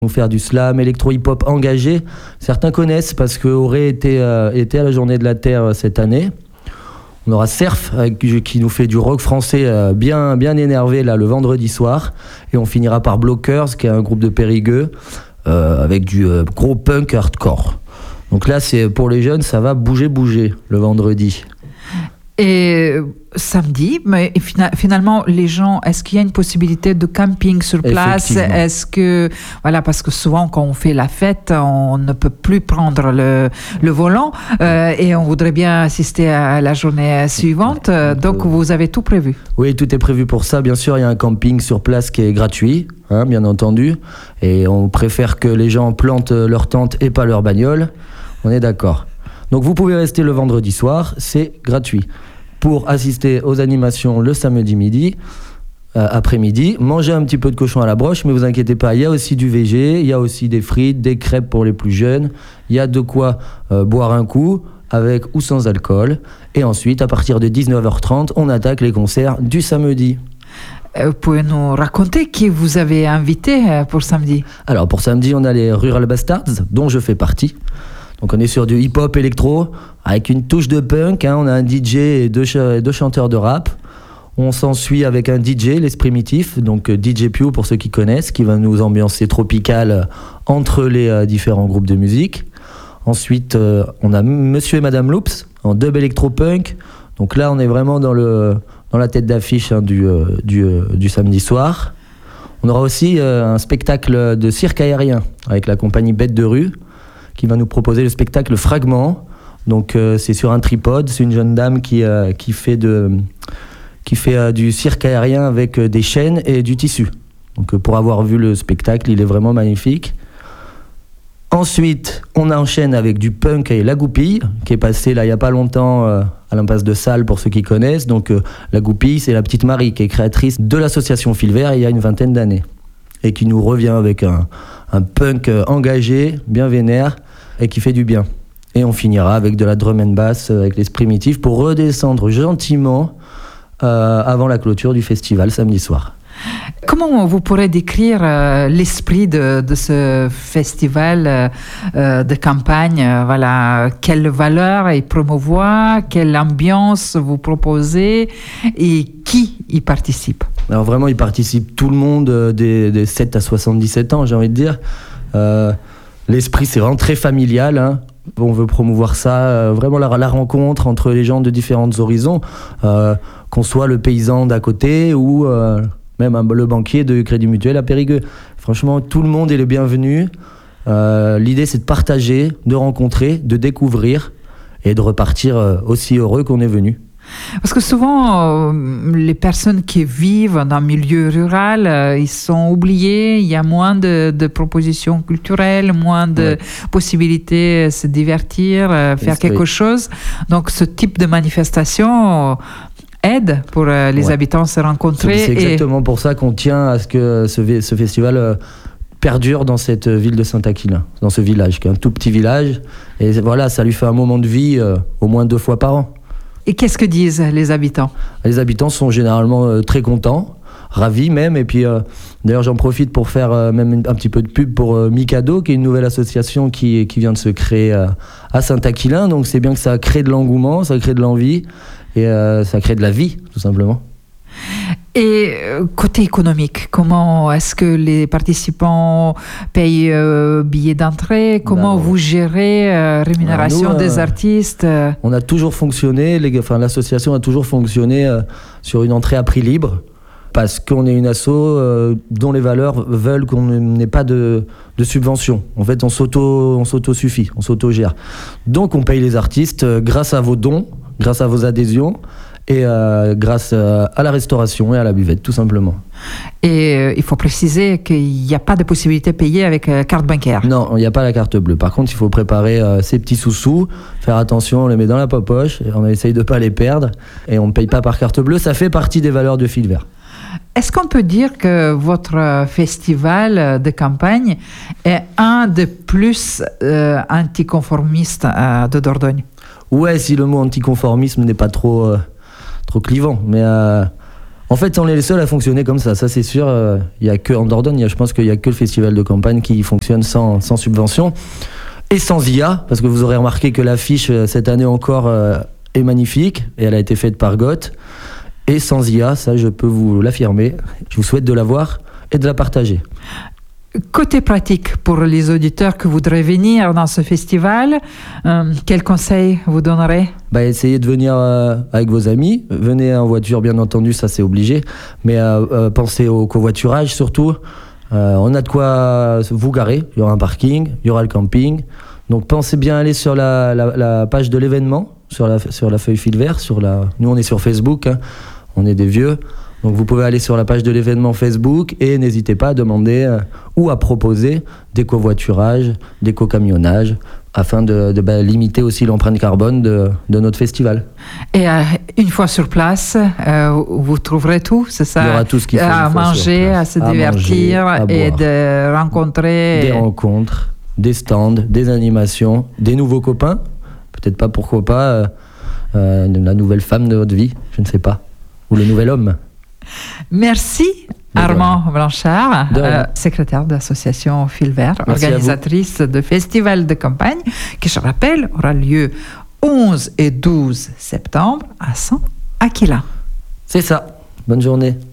Nous faire du slam, électro-hip-hop engagé. Certains connaissent parce qu'Auré était à la Journée de la Terre cette année. On aura Surf qui nous fait du rock français bien énervé là, le vendredi soir. Et on finira par Blockers, qui est un groupe de Périgueux, avec du gros punk hardcore. Donc là, c'est pour les jeunes, ça va bouger le vendredi. Et samedi, mais finalement, les gens, est-ce qu'il y a une possibilité de camping sur place? Est-ce que, voilà, parce que souvent, quand on fait la fête, on ne peut plus prendre le volant et on voudrait bien assister à la journée suivante. Donc, vous avez tout prévu? Oui, tout est prévu pour ça. Bien sûr, il y a un camping sur place qui est gratuit, bien entendu. Et on préfère que les gens plantent leur tente et pas leur bagnole. On est d'accord. Donc, vous pouvez rester le vendredi soir, c'est gratuit. Pour assister aux animations le samedi midi, après-midi, manger un petit peu de cochon à la broche, mais vous inquiétez pas, il y a aussi du VG, il y a aussi des frites, des crêpes pour les plus jeunes, il y a de quoi boire un coup, avec ou sans alcool, et ensuite, à partir de 19h30, on attaque les concerts du samedi. Vous pouvez nous raconter qui vous avez invité pour samedi? Alors, pour samedi, on a les Rural Bastards, dont je fais partie. Donc on est sur du hip-hop électro, avec une touche de punk, on a un DJ et deux chanteurs de rap. On s'ensuit avec un DJ, Les Primitifs, donc DJ Pew pour ceux qui connaissent, qui va nous ambiancer tropical entre les différents groupes de musique. Ensuite, on a Monsieur et Madame Loops, en dub électro-punk. Donc là, on est vraiment dans la tête d'affiche du samedi soir. On aura aussi un spectacle de cirque aérien, avec la compagnie Bête de Rue, qui va nous proposer le spectacle Fragment. Donc c'est sur un tripode, c'est une jeune dame qui fait du cirque aérien avec des chaînes et du tissu. Donc pour avoir vu le spectacle, il est vraiment magnifique. Ensuite, on enchaîne avec du punk et La Goupille, qui est passé là il n'y a pas longtemps à l'impasse de Salles pour ceux qui connaissent. Donc La Goupille, c'est la petite Marie qui est créatrice de l'association Fil Vert il y a une vingtaine d'années. Et qui nous revient avec un punk engagé, bien vénère, et qui fait du bien. Et on finira avec de la drum and bass avec Les Primitifs pour redescendre gentiment avant la clôture du festival samedi soir. Comment vous pourrez décrire l'esprit de ce festival de campagne? Voilà, quelle valeur il promouvoit, quelle ambiance vous proposez et qui y participe? Alors vraiment, il participe tout le monde des 7 à 77 ans, j'ai envie de dire. L'esprit, c'est vraiment très familial. On veut promouvoir ça, vraiment la rencontre entre les gens de différents horizons, qu'on soit le paysan d'à côté ou même le banquier de Crédit Mutuel à Périgueux. Franchement, tout le monde est le bienvenu. L'idée, c'est de partager, de rencontrer, de découvrir et de repartir aussi heureux qu'on est venu. Parce que souvent, les personnes qui vivent dans le milieu rural, ils sont oubliés, il y a moins de propositions culturelles, moins de possibilités de se divertir, faire quelque chose. Donc ce type de manifestation aide pour les habitants à se rencontrer. C'est exactement pour ça qu'on tient à ce que ce festival perdure dans cette ville de Saint-Aquilin, dans ce village, qui est un tout petit village. Et voilà, ça lui fait un moment de vie au moins 2 fois par an. Et qu'est-ce que disent les habitants? Les habitants sont généralement très contents, ravis même. Et puis, d'ailleurs, j'en profite pour faire même un petit peu de pub pour Mikado, qui est une nouvelle association qui vient de se créer à Saint-Aquilin. Donc, c'est bien que ça crée de l'engouement, ça crée de l'envie et ça crée de la vie, tout simplement. Et côté économique, comment est-ce que les participants payent billets d'entrée? Comment vous gérez rémunération des artistes? On a toujours fonctionné, l'association a toujours fonctionné sur une entrée à prix libre, parce qu'on est une asso dont les valeurs veulent qu'on n'ait pas de subvention. En fait, on s'auto-suffit, on s'auto-gère. Donc on paye les artistes grâce à vos dons, grâce à vos adhésions, et grâce à la restauration et à la buvette, tout simplement. Et il faut préciser qu'il n'y a pas de possibilité de payer avec carte bancaire. Non, il n'y a pas la carte bleue. Par contre, il faut préparer ses petits sous-sous, faire attention, on les met dans la poche, on essaye de ne pas les perdre, et on ne paye pas par carte bleue, ça fait partie des valeurs de Fil Vert. Est-ce qu'on peut dire que votre festival de campagne est un des plus anticonformistes de Dordogne? Ouais, si le mot anticonformisme n'est pas trop clivant, mais En fait, on est les seuls à fonctionner comme ça c'est sûr. Il y a que en Dordogne, je pense qu'il y a que le festival de campagne qui fonctionne sans subvention et sans IA, parce que vous aurez remarqué que l'affiche cette année encore est magnifique et elle a été faite par Goth. Et sans IA, ça je peux vous l'affirmer. Je vous souhaite de la voir et de la partager. Côté pratique, pour les auditeurs qui voudraient venir dans ce festival, quels conseils vous donnerez ? Essayez de venir avec vos amis. Venez en voiture, bien entendu, ça c'est obligé. Mais pensez au covoiturage surtout. On a de quoi vous garer. Il y aura un parking, il y aura le camping. Donc pensez bien aller sur la page de l'événement, sur la feuille fil vert. Nous on est sur Facebook, hein. On est des vieux. Donc vous pouvez aller sur la page de l'événement Facebook et n'hésitez pas à demander ou à proposer des covoiturages, des co-camionnages, afin de limiter aussi l'empreinte carbone de notre festival. Et une fois sur place, vous trouverez tout, c'est ça ? Il y aura tout ce qu'il faut à manger, à se divertir et de rencontrer... Des rencontres, des stands, des animations, des nouveaux copains. Peut-être pas, pourquoi pas, la nouvelle femme de votre vie, je ne sais pas. Ou le nouvel homme. Merci Armand Blanchard, secrétaire de l'association Fil Vert, organisatrice de festival de campagne, qui, je rappelle, aura lieu 11 et 12 septembre à Saint-Aquila. C'est ça. Bonne journée.